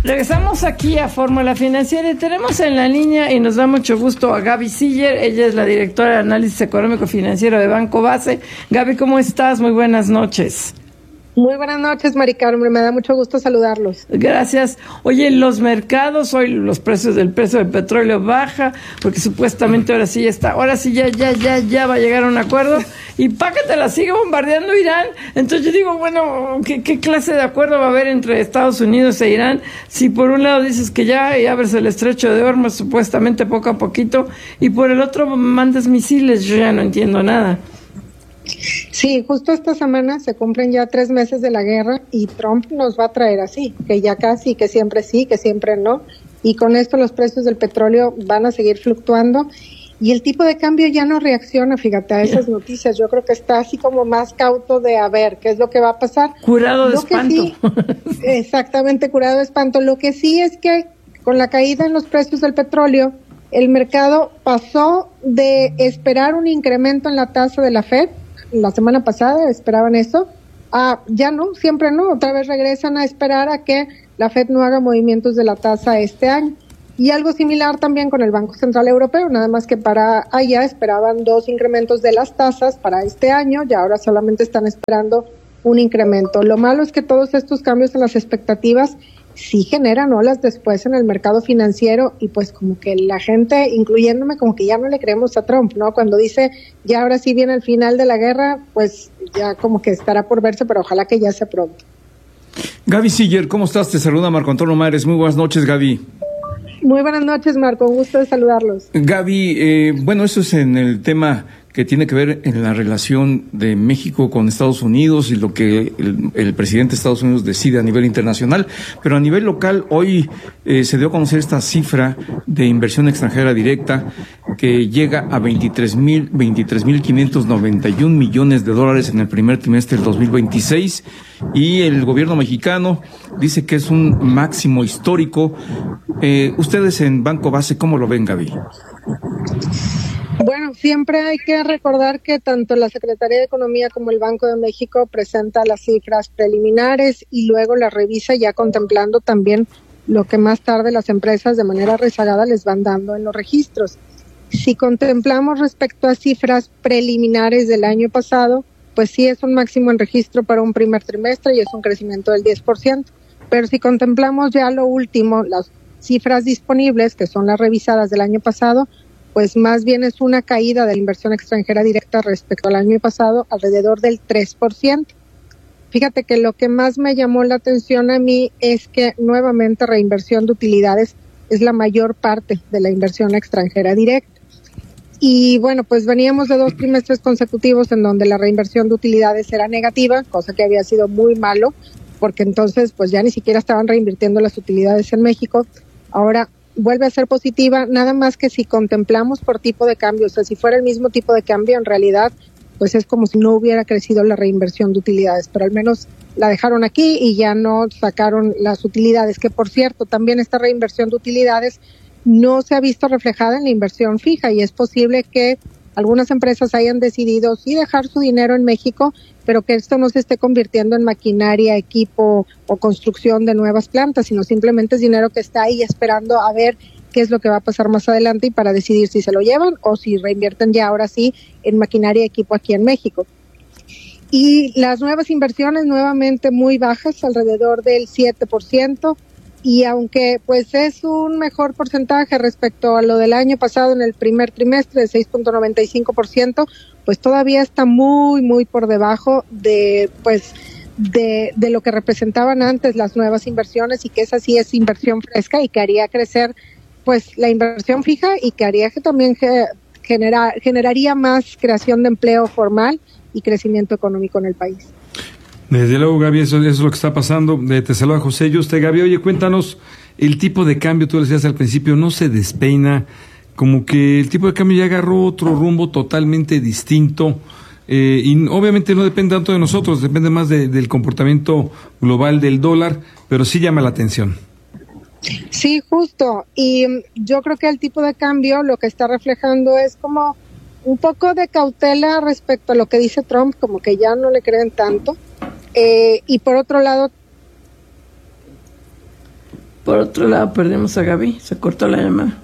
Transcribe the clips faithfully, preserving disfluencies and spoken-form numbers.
Regresamos aquí a Fórmula Financiera y tenemos en la línea, y nos da mucho gusto, a Gaby Siller. Ella es la directora de Análisis Económico Financiero de Banco Base. Gaby, ¿cómo estás? Muy buenas noches. Muy buenas noches, Mari Carmen, me da mucho gusto saludarlos. Gracias. Oye, los mercados, hoy los precios del precio del petróleo baja, porque supuestamente ahora sí ya está, ahora sí ya, ya, ya, ya va a llegar a un acuerdo, y pa' que te la sigue bombardeando Irán. Entonces yo digo, bueno, ¿qué, qué clase de acuerdo va a haber entre Estados Unidos e Irán? Si por un lado dices que ya y abres el estrecho de Hormuz, supuestamente poco a poquito, y por el otro mandas misiles, yo ya no entiendo nada. Sí, justo esta semana se cumplen ya tres meses de la guerra y Trump nos va a traer así, que ya casi, que siempre sí, que siempre no, y con esto los precios del petróleo van a seguir fluctuando y el tipo de cambio ya no reacciona, fíjate, a esas noticias. Yo creo que está así como más cauto de a ver qué es lo que va a pasar. Curado de espanto. Sí, exactamente, curado de espanto. Lo que sí es que con la caída en los precios del petróleo, el mercado pasó de esperar un incremento en la tasa de la Fed. La semana pasada esperaban eso, ah, ya no, siempre no, otra vez regresan a esperar a que la Fed no haga movimientos de la tasa este año. Y algo similar también con el Banco Central Europeo, nada más que para allá esperaban dos incrementos de las tasas para este año y ahora solamente están esperando un incremento. Lo malo es que todos estos cambios en las expectativas sí generan olas después en el mercado financiero y pues como que la gente, incluyéndome, como que ya no le creemos a Trump, ¿no? Cuando dice ya ahora sí viene el final de la guerra, pues ya como que estará por verse, pero ojalá que ya sea pronto. Gaby Siller, ¿cómo estás? Te saluda Marco Antonio Mares. Muy buenas noches, Gaby. Muy buenas noches, Marco. Un gusto de saludarlos. Gaby, eh, bueno, eso es en el tema que tiene que ver en la relación de México con Estados Unidos y lo que el, el presidente de Estados Unidos decide a nivel internacional, pero a nivel local hoy eh, se dio a conocer esta cifra de inversión extranjera directa que llega a veintitrés mil quinientos noventa y un millones de dólares en el primer trimestre del dos mil veintiséis, y el gobierno mexicano dice que es un máximo histórico. Eh, ustedes en Banco Base, ¿cómo lo ven, Gaby? Bueno, siempre hay que recordar que tanto la Secretaría de Economía como el Banco de México presenta las cifras preliminares y luego las revisa ya contemplando también lo que más tarde las empresas de manera rezagada les van dando en los registros. Si contemplamos respecto a cifras preliminares del año pasado, pues sí es un máximo en registro para un primer trimestre y es un crecimiento del diez por ciento. Pero si contemplamos ya lo último, las cifras disponibles, que son las revisadas del año pasado, pues más bien es una caída de la inversión extranjera directa respecto al año pasado, alrededor del tres por ciento. Fíjate que lo que más me llamó la atención a mí es que nuevamente reinversión de utilidades es la mayor parte de la inversión extranjera directa. Y bueno, pues veníamos de dos trimestres consecutivos en donde la reinversión de utilidades era negativa, cosa que había sido muy malo, porque entonces pues ya ni siquiera estaban reinvirtiendo las utilidades en México. Ahora vuelve a ser positiva, nada más que si contemplamos por tipo de cambio, o sea, si fuera el mismo tipo de cambio, en realidad, pues es como si no hubiera crecido la reinversión de utilidades, pero al menos la dejaron aquí y ya no sacaron las utilidades, que por cierto, también esta reinversión de utilidades no se ha visto reflejada en la inversión fija y es posible que algunas empresas hayan decidido sí dejar su dinero en México, pero que esto no se esté convirtiendo en maquinaria, equipo o construcción de nuevas plantas, sino simplemente es dinero que está ahí esperando a ver qué es lo que va a pasar más adelante y para decidir si se lo llevan o si reinvierten ya ahora sí en maquinaria y equipo aquí en México. Y las nuevas inversiones nuevamente muy bajas, alrededor del siete por ciento, y aunque pues es un mejor porcentaje respecto a lo del año pasado en el primer trimestre de seis punto noventa y cinco por ciento, pues todavía está muy muy por debajo de pues de, de lo que representaban antes las nuevas inversiones, y que esa sí es inversión fresca y que haría crecer pues la inversión fija y que haría que también ge, genera, generaría más creación de empleo formal y crecimiento económico en el país. Desde luego, Gaby, eso, eso es lo que está pasando. Te saluda José Yuste. Gaby, oye, cuéntanos, el tipo de cambio, tú decías al principio, no se despeina, como que el tipo de cambio ya agarró otro rumbo totalmente distinto, eh, y obviamente no depende tanto de nosotros, depende más de, del comportamiento global del dólar, pero sí llama la atención. Sí, justo, y yo creo que el tipo de cambio lo que está reflejando es como un poco de cautela respecto a lo que dice Trump, como que ya no le creen tanto. Eh, y por otro lado, Por otro lado, perdimos a Gaby, se cortó la llamada.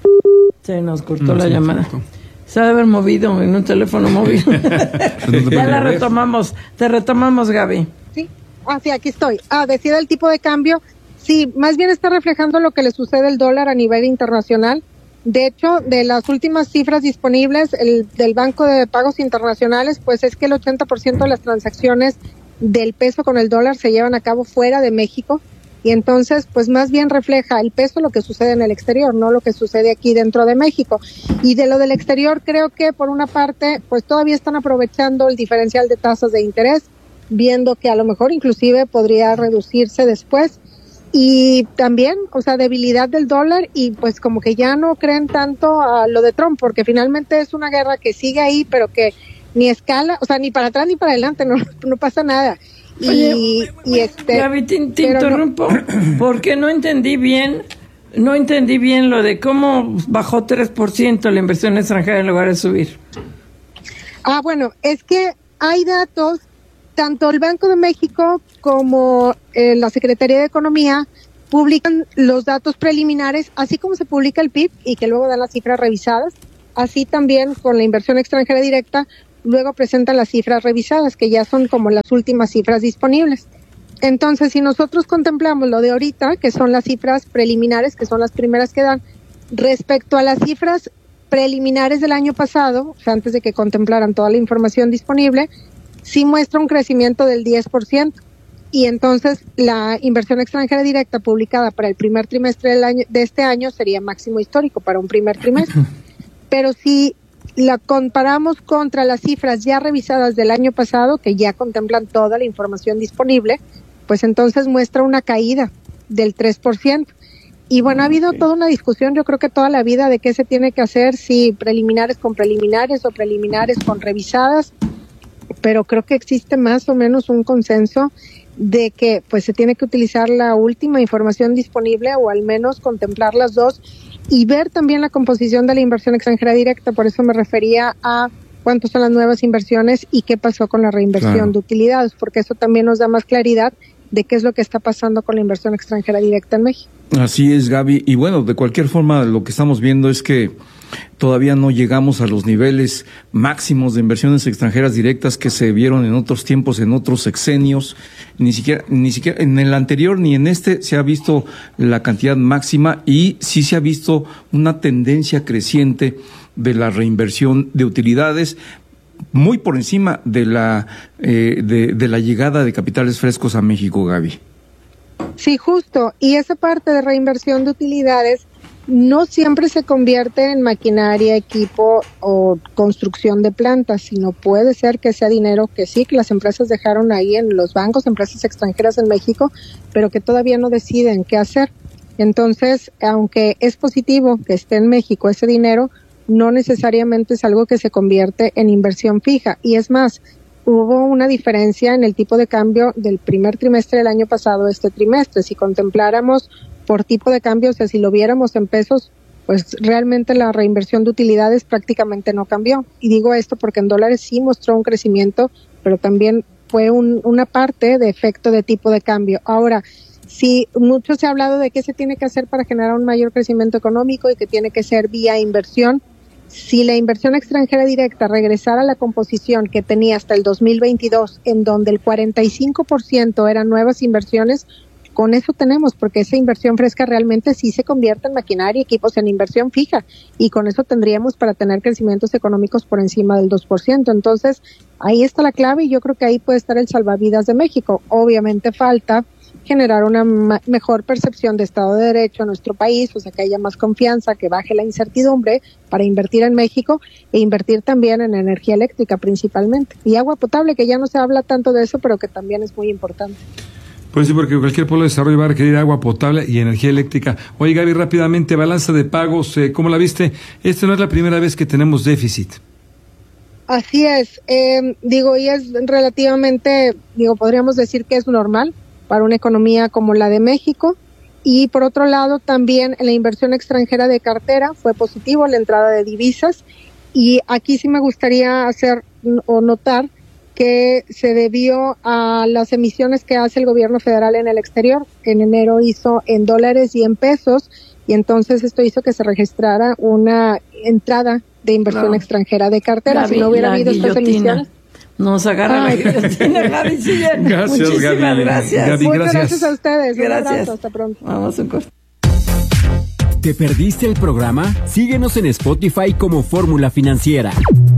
Se nos cortó mm, la sí, llamada. Cortó. Se ha de haber movido en un teléfono móvil. Ya la retomamos, te retomamos, Gaby. Sí, ah, sí, aquí estoy. Ah, decía el tipo de cambio, sí, más bien está reflejando lo que le sucede al dólar a nivel internacional. De hecho, de las últimas cifras disponibles el, del Banco de Pagos Internacionales, pues es que el ochenta por ciento de las transacciones del peso con el dólar se llevan a cabo fuera de México. Y entonces, pues más bien refleja el peso lo que sucede en el exterior, no lo que sucede aquí dentro de México. Y de lo del exterior, creo que por una parte, pues todavía están aprovechando el diferencial de tasas de interés, viendo que a lo mejor inclusive podría reducirse después. Y también, o sea, debilidad del dólar y pues como que ya no creen tanto a lo de Trump, porque finalmente es una guerra que sigue ahí, pero que ni escala, o sea, ni para atrás ni para adelante, no, no pasa nada. Oye, y, y este Gaby, te, te interrumpo no, porque no entendí bien no entendí bien lo de cómo bajó tres por ciento la inversión extranjera en lugar de subir. Ah, bueno, es que hay datos, tanto el Banco de México como eh, la Secretaría de Economía publican los datos preliminares, así como se publica el P I B y que luego dan las cifras revisadas, así también con la inversión extranjera directa luego presentan las cifras revisadas, que ya son como las últimas cifras disponibles. Entonces, si nosotros contemplamos lo de ahorita, que son las cifras preliminares, que son las primeras que dan, respecto a las cifras preliminares del año pasado, o sea, antes de que contemplaran toda la información disponible, sí muestra un crecimiento del diez por ciento. Y entonces, la inversión extranjera directa publicada para el primer trimestre del año, de este año sería máximo histórico para un primer trimestre. Pero si la comparamos contra las cifras ya revisadas del año pasado, que ya contemplan toda la información disponible, pues entonces muestra una caída del tres por ciento. Y bueno, ha habido okay. toda una discusión, yo creo que toda la vida, de qué se tiene que hacer, si preliminares con preliminares o preliminares con revisadas, pero creo que existe más o menos un consenso de que pues se tiene que utilizar la última información disponible o al menos contemplar las dos y ver también la composición de la inversión extranjera directa. Por eso me refería a cuántas son las nuevas inversiones y qué pasó con la reinversión claro. de utilidades, porque eso también nos da más claridad de qué es lo que está pasando con la inversión extranjera directa en México. Así es, Gaby. Y bueno, de cualquier forma, lo que estamos viendo es que todavía no llegamos a los niveles máximos de inversiones extranjeras directas que se vieron en otros tiempos, en otros sexenios. Ni siquiera, ni siquiera en el anterior ni en este se ha visto la cantidad máxima, y sí se ha visto una tendencia creciente de la reinversión de utilidades, muy por encima de la eh, de, de la llegada de capitales frescos a México, Gaby. Sí, justo. Y esa parte de reinversión de utilidades no siempre se convierte en maquinaria, equipo o construcción de plantas, sino puede ser que sea dinero que sí, que las empresas dejaron ahí en los bancos, empresas extranjeras en México, pero que todavía no deciden qué hacer. Entonces, aunque es positivo que esté en México ese dinero, no necesariamente es algo que se convierte en inversión fija. Y es más, hubo una diferencia en el tipo de cambio del primer trimestre del año pasado a este trimestre. Si contempláramos por tipo de cambio, o sea, si lo viéramos en pesos, pues realmente la reinversión de utilidades prácticamente no cambió. Y digo esto porque en dólares sí mostró un crecimiento, pero también fue un, una parte de efecto de tipo de cambio. Ahora, sí, mucho se ha hablado de qué se tiene que hacer para generar un mayor crecimiento económico y que tiene que ser vía inversión. Si la inversión extranjera directa regresara a la composición que tenía hasta el dos mil veintidós, en donde el cuarenta y cinco por ciento eran nuevas inversiones, con eso tenemos, porque esa inversión fresca realmente sí se convierte en maquinaria y equipos en inversión fija, y con eso tendríamos para tener crecimientos económicos por encima del dos por ciento. Entonces, ahí está la clave y yo creo que ahí puede estar el salvavidas de México. Obviamente falta generar una ma- mejor percepción de Estado de Derecho en nuestro país, o sea, que haya más confianza, que baje la incertidumbre para invertir en México e invertir también en energía eléctrica principalmente. Y agua potable, que ya no se habla tanto de eso, pero que también es muy importante. Pues sí, porque cualquier pueblo de desarrollo va a requerir agua potable y energía eléctrica. Oye, Gaby, rápidamente, balanza de pagos, eh, ¿cómo la viste? Esta no es la primera vez que tenemos déficit. Así es, eh, digo, y es relativamente, digo, podríamos decir que es normal para una economía como la de México. Y por otro lado, también en la inversión extranjera de cartera fue positivo la entrada de divisas. Y aquí sí me gustaría hacer o notar que se debió a las emisiones que hace el gobierno federal en el exterior. En enero hizo en dólares y en pesos, y entonces esto hizo que se registrara una entrada de inversión no. extranjera de cartera. Si no hubiera habido estas emisiones, nos agarra Ay, la guillotina, Gaby. Sí, gracias, muchísimas Gaby. gracias. Gaby, Muchas gracias. gracias a ustedes. Gracias. Hasta pronto. Vamos a un corte. ¿Te perdiste el programa? Síguenos en Spotify como Fórmula Financiera.